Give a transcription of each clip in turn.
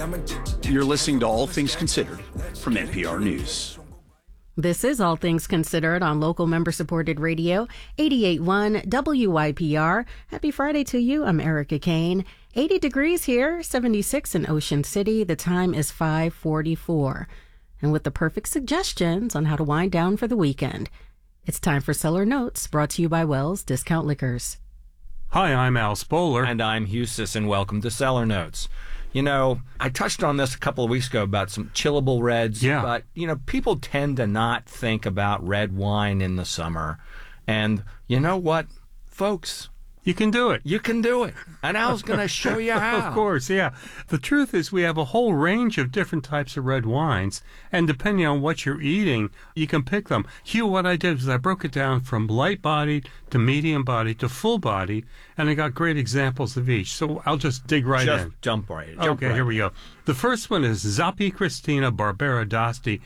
You're listening to All Things Considered from NPR News. This is All Things Considered on local member-supported radio, 88.1 WYPR. Happy Friday to you. I'm Erica Kane. 80 degrees here, 76 in Ocean City. The time is 5:44. And with the perfect suggestions on how to wind down for the weekend, it's time for Cellar Notes, brought to you by Wells Discount Liquors. Hi, I'm Al Spoler. And I'm Hugh Sisson. Welcome to Cellar Notes. You know, I touched on this a couple of weeks ago about some chillable reds. Yeah. But, people tend to not think about red wine in the summer. And you know what, folks? You can do it. You can do it. And Al's going to show you how. Of course, yeah. The truth is we have a whole range of different types of red wines, and depending on what you're eating, you can pick them. Hugh, what I did was I broke it down from light-bodied to medium-bodied to full-bodied, and I got great examples of each. So I'll just dig right in. Jump right in. Okay, here we go. The first one is Zappi Cristina Barbera d'Asti,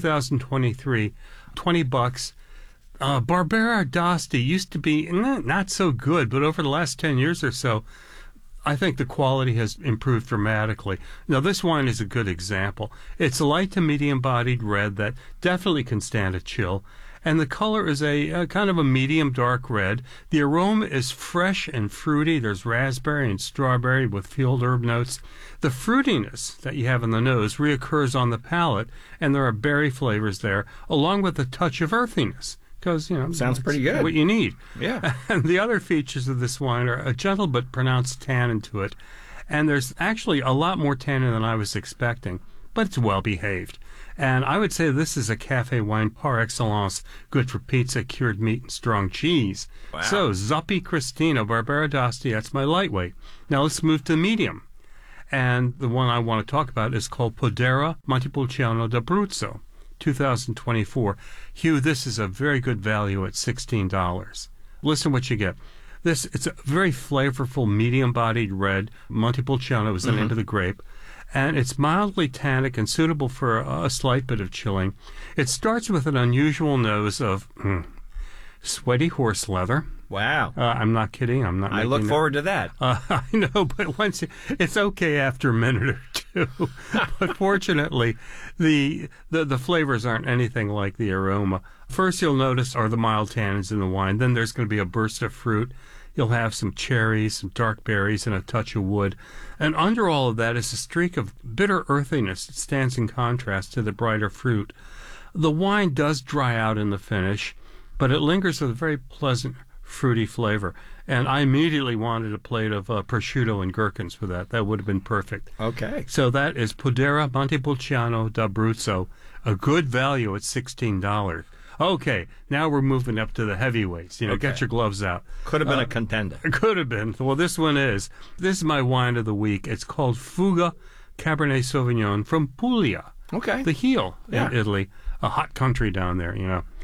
2023, $20. Barbera d'Asti used to be not so good, but over the last 10 years or so, I think the quality has improved dramatically. Now, this wine is a good example. It's a light to medium-bodied red that definitely can stand a chill, and the color is a kind of a medium dark red. The aroma is fresh and fruity. There's raspberry and strawberry with field herb notes. The fruitiness that you have in the nose reoccurs on the palate, and there are berry flavors there, along with a touch of earthiness. Because, sounds pretty good. What you need. Yeah. And the other features of this wine are a gentle but pronounced tannin to it. And there's actually a lot more tannin than I was expecting, but it's well behaved. And I would say this is a cafe wine par excellence, good for pizza, cured meat, and strong cheese. Wow. So, Zappi Cristina Barbera d'Asti, that's my lightweight. Now let's move to medium. And the one I want to talk about is called Podera Montepulciano d'Abruzzo, 2024. Hugh, this is a very good value at $16. Listen what you get. It's a very flavorful, medium-bodied red. Montepulciano is the name of the grape. And it's mildly tannic and suitable for a slight bit of chilling. It starts with an unusual nose of sweaty horse leather. Wow. I'm not kidding. I look forward to that. I know, but it's okay after a minute or two. But fortunately, the flavors aren't anything like the aroma. First, you'll notice are the mild tannins in the wine. Then there's going to be a burst of fruit. You'll have some cherries, some dark berries, and a touch of wood. And under all of that is a streak of bitter earthiness that stands in contrast to the brighter fruit. The wine does dry out in the finish, but it lingers with a very pleasant, fruity flavor. And I immediately wanted a plate of prosciutto and gherkins for that. That would have been perfect. Okay. So that is Podera Montepulciano d'Abruzzo, a good value at $16. Okay, now we're moving up to the heavyweights. Get your gloves out. Could have been a contender. Could have been. Well, this one is. This is my wine of the week. It's called Fuga Cabernet Sauvignon from Puglia. Okay. The heel in Italy. A hot country down there,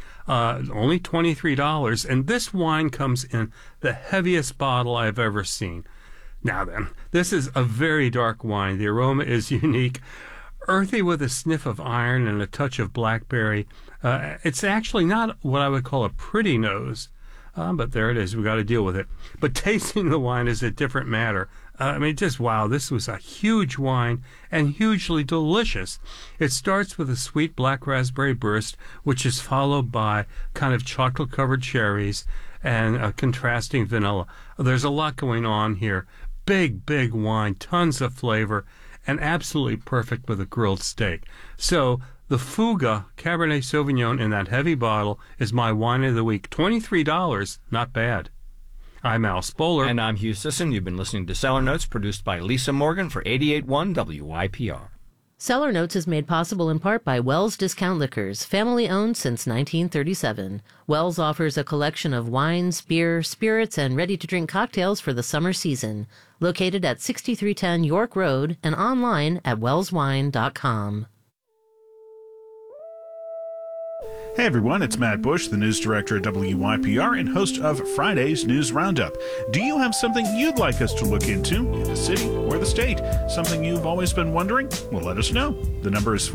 only $23, and this wine comes in the heaviest bottle I've ever seen. Now then, this is a very dark wine. The aroma is unique, earthy with a sniff of iron and a touch of blackberry. It's actually not what I would call a pretty nose, but there it is. We've got to deal with it. But tasting the wine is a different matter. Just wow, this was a huge wine and hugely delicious. It starts with a sweet black raspberry burst, which is followed by kind of chocolate-covered cherries and a contrasting vanilla. There's a lot going on here. Big, big wine, tons of flavor, and absolutely perfect with a grilled steak. So the Fuga Cabernet Sauvignon in that heavy bottle is my wine of the week. $23, not bad. I'm Al Spoler. And I'm Hugh Sisson. You've been listening to Cellar Notes, produced by Lisa Morgan for 88.1 WYPR. Cellar Notes is made possible in part by Wells Discount Liquors, family-owned since 1937. Wells offers a collection of wines, beer, spirits, and ready-to-drink cocktails for the summer season. Located at 6310 York Road and online at wellswine.com. Hey everyone, it's Matt Bush, the news director at WYPR and host of Friday's News Roundup. Do you have something you'd like us to look into in the city or the state? Something you've always been wondering? Well, let us know. The number is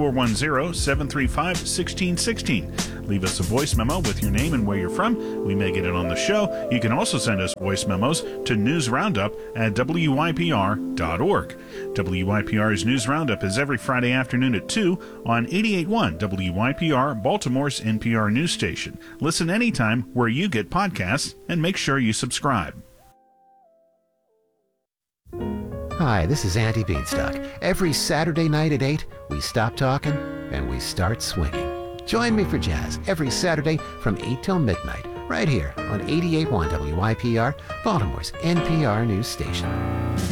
410-735-1616. Leave us a voice memo with your name and where you're from. We may get it on the show. You can also send us voice memos to newsroundup@wypr.org. WYPR's News Roundup is every Friday afternoon at 2 on 88.1 WYPR, Baltimore's NPR news station. Listen anytime where you get podcasts, and make sure you subscribe. Hi, this is Andy Beanstalk. Every Saturday night at 8, we stop talking and we start swinging. Join me for jazz every Saturday from 8 till midnight, right here on 88.1 WYPR, Baltimore's NPR news station.